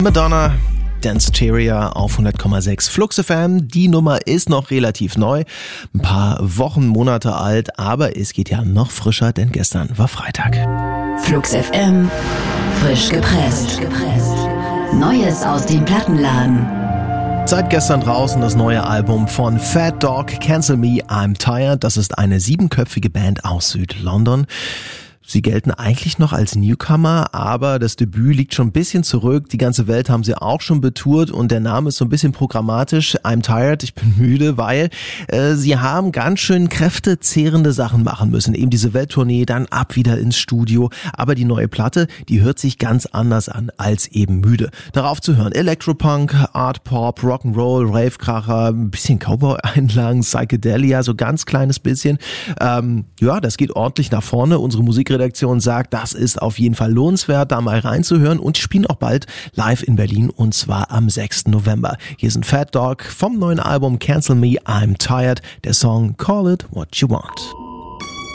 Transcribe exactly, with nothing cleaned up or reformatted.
Madonna, Danceteria auf hundert Komma sechs Flux F M. Die Nummer ist noch relativ neu, ein paar Wochen, Monate alt, aber es geht ja noch frischer, denn gestern war Freitag. Flux F M, frisch gepresst. Neues aus dem Plattenladen. Seit gestern draußen das neue Album von Fat Dog, Cancel Me, I'm Tired. Das ist eine siebenköpfige Band aus Südlondon. Sie gelten eigentlich noch als Newcomer, aber das Debüt liegt schon ein bisschen zurück. Die ganze Welt haben sie auch schon betourt und der Name ist so ein bisschen programmatisch. I'm tired, ich bin müde, weil äh, sie haben ganz schön kräftezehrende Sachen machen müssen. Eben diese Welttournee, dann ab wieder ins Studio. Aber die neue Platte, die hört sich ganz anders an als eben müde. Darauf zu hören Electropunk, Art Pop, Rock'n'Roll, Ravekracher, ein bisschen Cowboy-Einlagen, Psychedelia, so ganz kleines bisschen. Ähm, ja, das geht ordentlich nach vorne. Unsere Musikredaktion sagt, das ist auf jeden Fall lohnenswert, da mal reinzuhören, und die spielen auch bald live in Berlin und zwar am sechsten November. Hier sind Fat Dog vom neuen Album Cancel Me, I'm Tired, der Song Call It What You Want.